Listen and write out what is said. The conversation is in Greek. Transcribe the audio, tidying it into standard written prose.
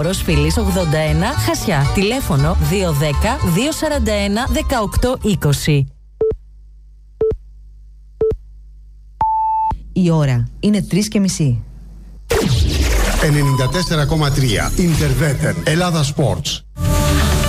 Όρος Φυλής 81, Χασιά. Τηλέφωνο 210-241-1820. Η ώρα είναι 3:30. 94,3 Ιντερβέτερ Ελλάδα Sports.